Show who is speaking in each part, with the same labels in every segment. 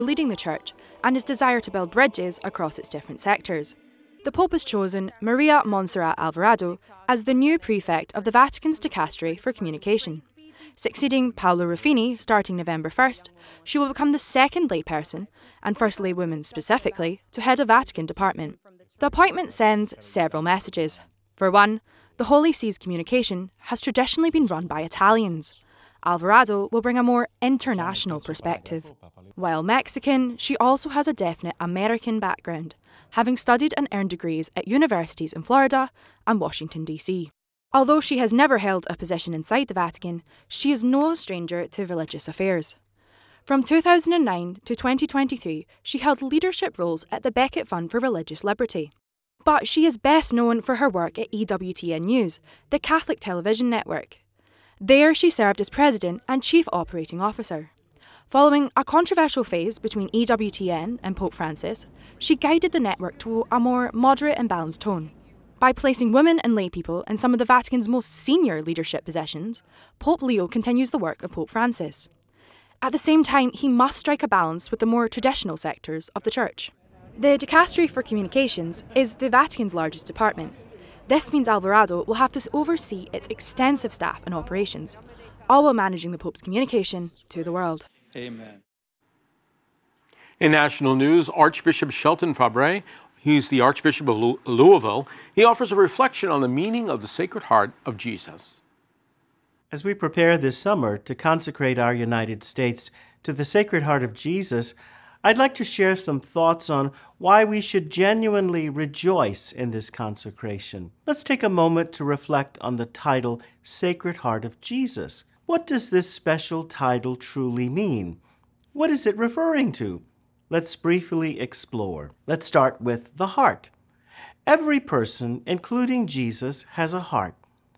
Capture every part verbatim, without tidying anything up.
Speaker 1: leading the Church and his desire to build bridges across its different sectors. The Pope has chosen Maria Montserrat Alvarado as the new prefect of the Vatican's Dicastery for Communication. Succeeding Paolo Ruffini starting November first, she will become the second layperson, and first laywoman specifically, to head a Vatican department. The appointment sends several messages. For one, the Holy See's communication has traditionally been run by Italians. Alvarado will bring a more international perspective. While Mexican, she also has a definite American background, having studied and earned degrees at universities in Florida and Washington, D C. Although she has never held a position inside the Vatican, she is no stranger to religious affairs. From two thousand nine to twenty twenty-three, she held leadership roles at the Becket Fund for Religious Liberty. But she is best known for her work at E W T N News, the Catholic television network. There she served as president and chief operating officer. Following a controversial phase between E W T N and Pope Francis, she guided the network to a more moderate and balanced tone. By placing women and laypeople in some of the Vatican's most senior leadership positions, Pope Leo continues the work of Pope Francis. At the same time, he must strike a balance with the more traditional sectors of the Church. The Dicastery for Communications is the Vatican's largest department. This means Alvarado will have to oversee its extensive staff and operations, all while managing the Pope's communication to the world.
Speaker 2: Amen.
Speaker 3: In national news, Archbishop Shelton Fabre, he's the Archbishop of Louisville, he offers a reflection on the meaning of the Sacred Heart of Jesus.
Speaker 4: As we prepare this summer to consecrate our United States to the Sacred Heart of Jesus, I'd like to share some thoughts on why we should genuinely rejoice in this consecration. Let's take a moment to reflect on the title, Sacred Heart of Jesus. What does this special title truly mean? What is it referring to? Let's briefly explore. Let's start with the heart. Every person, including Jesus, has a heart.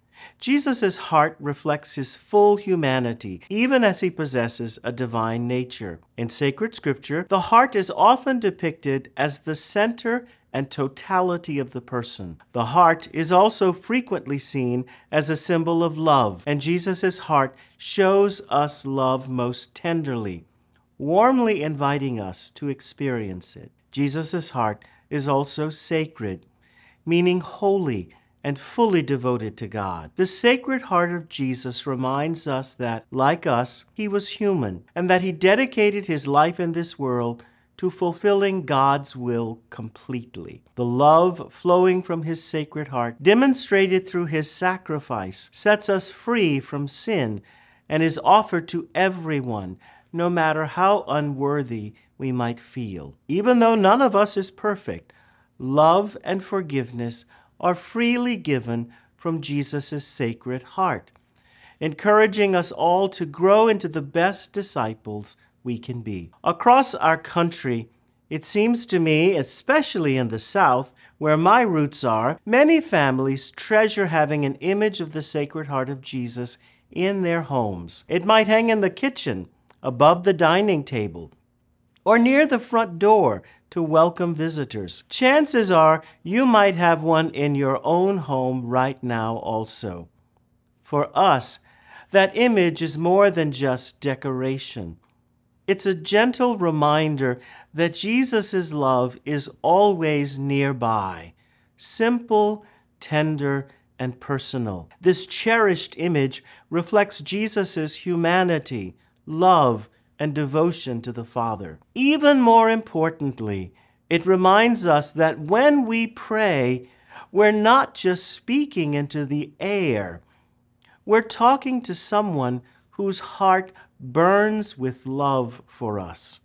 Speaker 4: Jesus' heart reflects his full humanity, even as he possesses a divine nature. In sacred scripture, the heart is often depicted as the center and totality of the person. The heart is also frequently seen as a symbol of love, and Jesus' heart shows us love most tenderly, warmly inviting us to experience it. Jesus' heart is also sacred, meaning holy and fully devoted to God. The Sacred Heart of Jesus reminds us that, like us, he was human, and that he dedicated his life in this world to fulfilling God's will completely. The love flowing from his Sacred Heart, demonstrated through his sacrifice, sets us free from sin and is offered to everyone, no matter how unworthy we might feel. Even though none of us is perfect, love and forgiveness are freely given from Jesus' Sacred Heart, encouraging us all to grow into the best disciples we can be. Across our country, it seems to me, especially in the South, where my roots are, many families treasure having an image of the Sacred Heart of Jesus in their homes. It might hang in the kitchen, above the dining table, or near the front door to welcome visitors. Chances are you might have one in your own home right now also. For us, that image is more than just decoration. It's a gentle reminder that Jesus' love is always nearby, simple, tender, and personal. This cherished image reflects Jesus' humanity, love, and devotion to the Father. Even more importantly, it reminds us that when we pray, we're not just speaking into the air. We're talking to someone whose heart burns with love for us.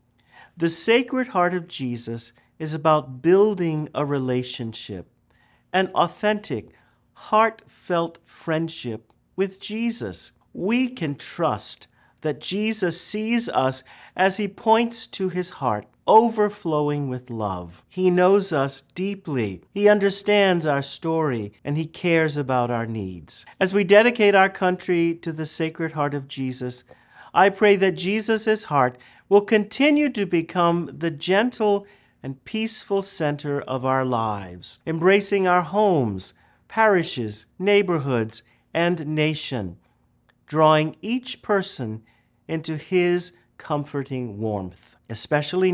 Speaker 4: The Sacred Heart of Jesus is about building a relationship, an authentic, heartfelt friendship with Jesus. We can trust that Jesus sees us as he points to his heart, overflowing with love. He knows us deeply. He understands our story, and he cares about our needs. As we dedicate our country to the Sacred Heart of Jesus, I pray that Jesus' heart will continue to become the gentle and peaceful center of our lives, embracing our homes, parishes, neighborhoods, and nation, drawing each person into his comforting warmth. especially